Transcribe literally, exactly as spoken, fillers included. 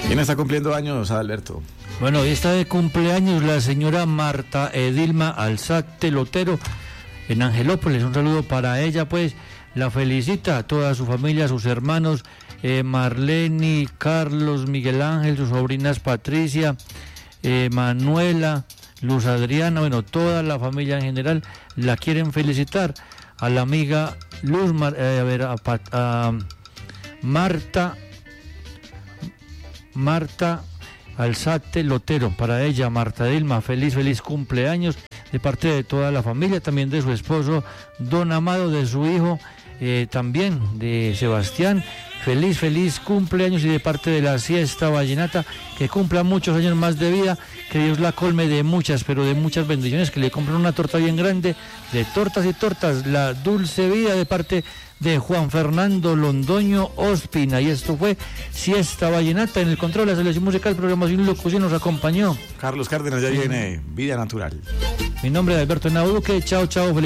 ¿Quién está cumpliendo años, Alberto? Bueno, hoy está de cumpleaños la señora Marta Edilma Alzate Lotero en Angelópolis. Un saludo para ella, pues. La felicita a toda su familia, a sus hermanos, eh, Marlene, Carlos, Miguel Ángel, sus sobrinas Patricia, eh, Manuela, Luz Adriana, bueno, toda la familia en general la quieren felicitar. A la amiga Luz, Mar, eh, a ver, a, a Marta, Marta Alzate Lotero, para ella, Marta Dilma, feliz, feliz cumpleaños, de parte de toda la familia, también de su esposo, Don Amado, de su hijo, eh, también de Sebastián, feliz, feliz cumpleaños, y de parte de la Siesta Vallenata, que cumpla muchos años más de vida, que Dios la colme de muchas, pero de muchas bendiciones, que le compren una torta bien grande, de tortas y tortas, la Dulce Vida, de parte de Juan Fernando Londoño Ospina. Y esto fue Siesta Vallenata. En el control de la selección musical, programación y locución nos acompañó Carlos Cárdenas. Ya viene Vida Natural. Mi nombre es Alberto Nauduque. Chao, chao. Feliz